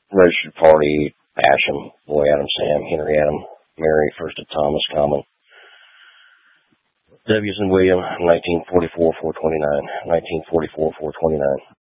Registered party, Asham, Boy Adam, Sam, Henry Adam, Mary, first of Thomas, Common. W's and William, 1944, 429. 1944, 429.